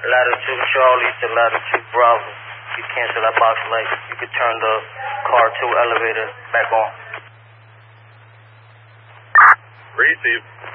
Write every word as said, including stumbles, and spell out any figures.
Ladder two Charlie to ladder two Bravo. You cancel that box light. You could turn the car two elevator back on. Receive.